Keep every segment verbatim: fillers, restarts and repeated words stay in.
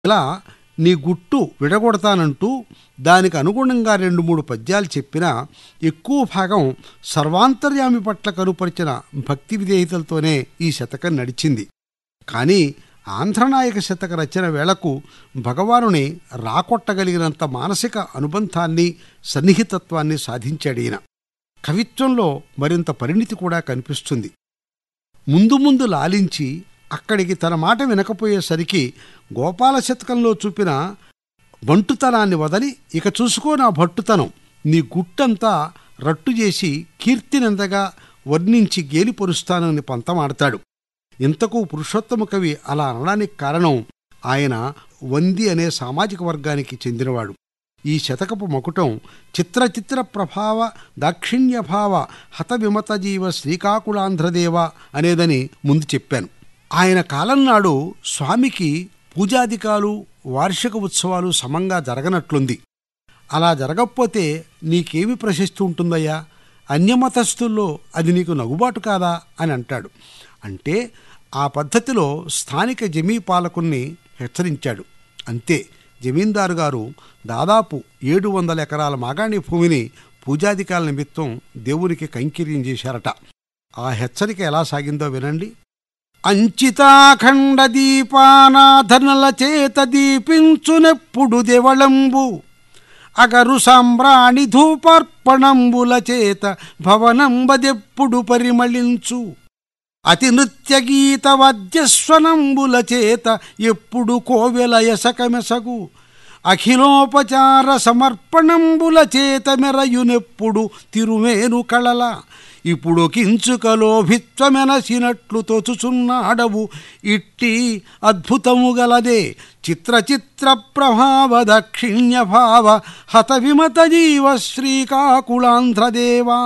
ఇలా నీ గుట్టు విడగొడతానంటూ దానికి అనుగుణంగా రెండు మూడు పద్యాలు చెప్పినా ఎక్కువ భాగం సర్వాంతర్యామి పట్ల కనుపరిచిన భక్తి విధేయతలతోనే ఈ శతకం నడిచింది. కానీ ఆంధ్రనాయక శతక రచన వేళకు భగవానుని రాకొట్టగలిగినంత మానసిక అనుబంధాన్ని సన్నిహితత్వాన్ని సాధించాడు ఈయన. కవిత్వంలో మరింత పరిణితి కూడా కనిపిస్తుంది. ముందు ముందు లాలించి అక్కడికి తన మాట వినకపోయేసరికి గోపాల శతకంలో చూపిన బంటుతనాన్ని వదలి ఇక చూసుకో నా భట్టుతనం, నీ గుట్టంతా రట్టు చేసి కీర్తినందగా వర్ణించి గేలిపరుస్తానని పంతమాడతాడు. ఇంతకు పురుషోత్తమ కవి అలా అనడానికి కారణం ఆయన వంది అనే సామాజిక వర్గానికి చెందినవాడు. ఈ శతకపు మకుటం చిత్రచిత్ర ప్రభావ దాక్షిణ్యభావ హత విమత జీవ శ్రీకాకుళాంధ్రదేవ అనేదని ముందు చెప్పాను. ఆయన కాలం నాడు స్వామికి పూజాధికాలు వార్షిక ఉత్సవాలు సమంగా జరగనట్లుంది. అలా జరగకపోతే నీకేమి ప్రశస్తి ఉంటుందయ్యా, అన్యమతస్థుల్లో అది నీకు నగుబాటు కాదా అని అంటాడు. అంటే ఆ పద్ధతిలో స్థానిక జమీ పాలకుల్ని హెచ్చరించాడు. అంతే, జమీందారు గారు దాదాపు ఏడు వందల ఎకరాల మాగాణి భూమిని పూజాధికాల నిమిత్తం దేవునికి కైంకర్యం చేశారట. ఆ హెచ్చరిక ఎలా సాగిందో వినండి. అంచితాఖండ దీపానాధనల చేత దీపించునెప్పుడు దేవళంబు, అగరు సాంబ్రాణి ధూపార్పణంబుల చేత భవనంబదెప్పుడు పరిమళించు, అతి నృత్య గీత వాద్యస్వనంబుల చేత ఎప్పుడు కోవెలయసకమెసగు, అఖిలోపచార సమర్పణంబుల చేత మెరయునెప్పుడు తిరుమేను కళల, ఇప్పుడు కించుకలోభిత్వమెనసినట్లు తోచుచున్నాడవు ఇట్టి అద్భుతము గలదే చిత్రచిత్ర ప్రభావ దక్షిణ్యభావ హత విమత జీవ శ్రీకాకుళాంధ్రదేవా.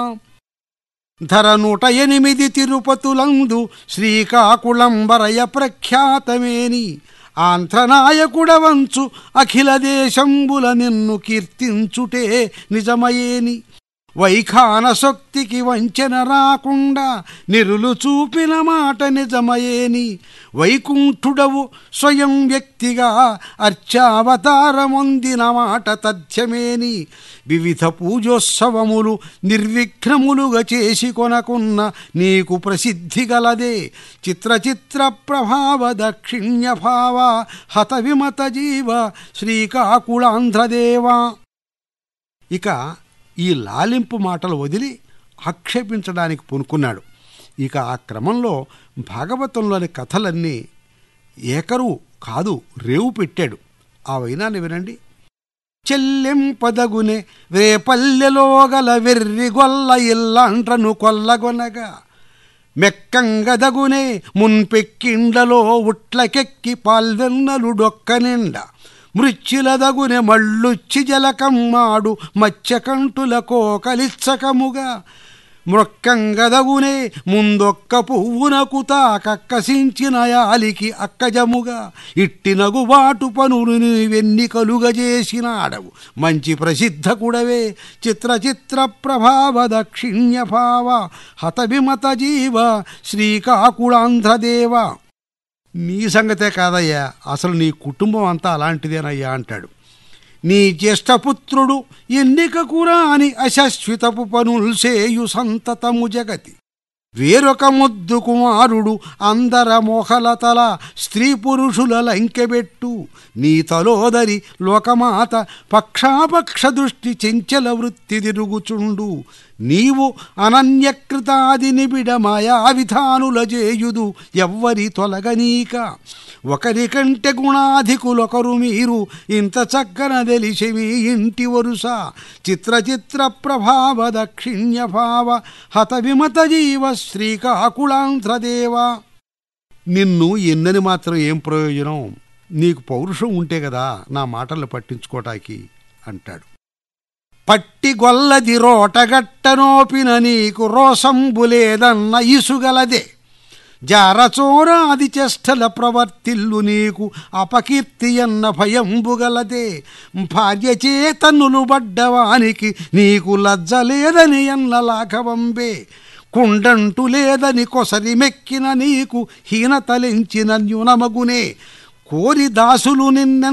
ధర నూట ఎనిమిది తిరుపతులందు శ్రీకాకుళంబరయ ప్రఖ్యాతమేని, ఆంధ్రనాయకుడవంచు అఖిల దేశంబుల నిన్ను కీర్తించుటే నిజమయేని, వైఖాన శక్తికి వంచన రాకుండా నిరులు చూపిన మాట నిజమయేని, వైకుంఠుడవు స్వయం వ్యక్తిగా అర్చావతారమొందిన మాట తథ్యమేని, వివిధ పూజోత్సవములు నిర్విఘ్నములుగా చేసి కొనకున్న నీకు ప్రసిద్ధి గలదే చిత్రచిత్ర ప్రభావ దక్షిణ్యభావ హత విమత జీవ శ్రీకాకుళాంధ్రదేవా. ఇక ఈ లాలింపు మాటలు వదిలి ఆక్షేపించడానికి పూనుకున్నాడు. ఇక ఆ క్రమంలో భాగవతంలోని కథలన్నీ ఏకరువు కాదు రేవు పెట్టాడు. ఆ వైనాన్ని వినండి. చెల్లెంపదగునే రేపల్లెలో గల వెర్రి గొల్ల ఇల్లాంట్రను కొల్లగొనగా, మెక్కంగదగునే మున్పెక్కిండలో ఉట్లకెక్కి పాల్వెన్నలు డొక్క నిండా, మృచ్యులదగునె మళ్ళుచ్చి జలకమ్మాడు మత్స్యకంఠుల కోకలిచ్చకముగా, మృక్కంగదగునే ముందొక్క పువ్వునకు తాకక్కసించిన యాలికి అక్కజముగా, ఇట్టి నగుబాటు పనులు నీవెన్ని కలుగజేసినాడవు మంచి ప్రసిద్ధ కుడవే చిత్రచిత్ర ప్రభావ దక్షిణ్యభావ హత విమత జీవ శ్రీకాకుళాంధ్రదేవ. నీ సంగతే కాదయ్యా, అసలు నీ కుటుంబం అంతా అలాంటిదేనయ్యా అంటాడు. నీ జ్యేష్ఠపుత్రుడు ఎన్నికకు రాని అశాశ్వతపు పనుల్సేయు సంతతము జగతి, వేరొక ముద్దు కుమారుడు అందర మోహలతల స్త్రీ పురుషుల లంకెబెట్టు, నీ తలోదరి లోకమాత పక్షాపక్ష దృష్టి చెంచల వృత్తి తిరుగుచుండు, నీవు అనన్యకృతాది నిబిడ మాయా విధానుల చేయుదు ఎవ్వరి తొలగనీక, ఒకరి కంటే గుణాధికులొకరు మీరు ఇంత చక్కన తెలిసి మీ ఇంటి వరుస చిత్రచిత్ర ప్రభావ దక్షిణ్యభావ హత విమత జీవ శ్రీకాకుళాంధ్రదేవా. నిన్ను ఎన్నని మాత్రం ఏం ప్రయోజనం, నీకు పౌరుషం ఉంటే కదా నా మాటలు పట్టించుకోటానికి అంటాడు. పట్టి గొల్లది రోటగట్టనోపిన నీకు రోసంబులేదన్న ఇసుగలదే, జారచోరాది చేష్టల ప్రవర్తిల్లు నీకు అపకీర్తి అన్న భయంబుగలదే, భార్య చేతనులు బడ్డవానికి నీకు లజ్జలేదని అన్న లాఘవంబే, కుండంటు లేదని కొసరి మెక్కిన నీకు హీనతలించిన న్యూనమగునే, కోరి దాసులు నిన్న